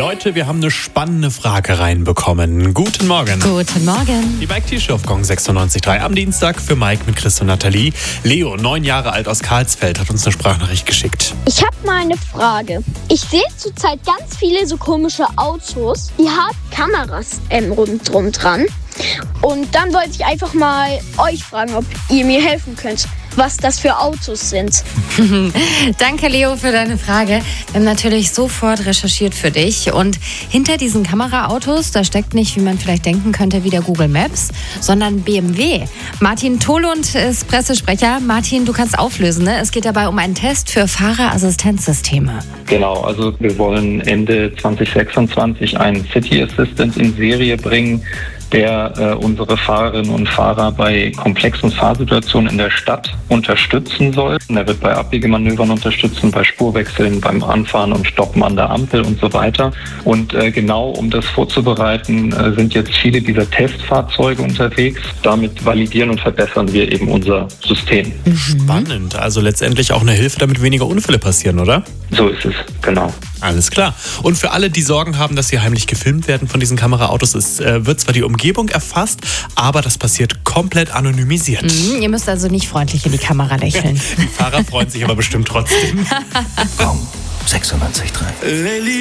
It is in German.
Leute, wir haben eine spannende Frage reinbekommen. Guten Morgen. Guten Morgen. Die Bike-T-Show auf Gong 96.3 am Dienstag für Mike mit Chris und Nathalie. Leo, 9 Jahre alt aus Karlsfeld, hat uns eine Sprachnachricht geschickt. Ich habe mal eine Frage. Ich sehe zurzeit ganz viele so komische Autos, die haben Kameras rundherum dran. Und dann wollte ich einfach mal euch fragen, ob ihr mir helfen könnt, was das für Autos sind. Danke, Leo, für deine Frage. Wir haben natürlich sofort recherchiert für dich. Und hinter diesen Kameraautos, da steckt nicht, wie man vielleicht denken könnte, wieder Google Maps, sondern BMW. Martin Tholund ist Pressesprecher. Martin, du kannst auflösen, ne? Es geht dabei um einen Test für Fahrerassistenzsysteme. Genau, also wir wollen Ende 2026 einen City Assistant in Serie bringen, der unsere Fahrerinnen und Fahrer bei komplexen Fahrsituationen in der Stadt unterstützen soll. Er wird bei Abbiegemanövern unterstützen, bei Spurwechseln, beim Anfahren und Stoppen an der Ampel und so weiter. Und genau um das vorzubereiten, sind jetzt viele dieser Testfahrzeuge unterwegs. Damit validieren und verbessern wir eben unser System. Spannend. Also letztendlich auch eine Hilfe, damit weniger Unfälle passieren, oder? So ist es, genau. Alles klar. Und für alle, die Sorgen haben, dass sie heimlich gefilmt werden von diesen Kameraautos, es wird zwar die Umgebung erfasst, aber das passiert komplett anonymisiert. Ihr müsst also nicht freundlich in die Kamera lächeln. Die Fahrer freuen sich aber bestimmt trotzdem. Gong 96.3.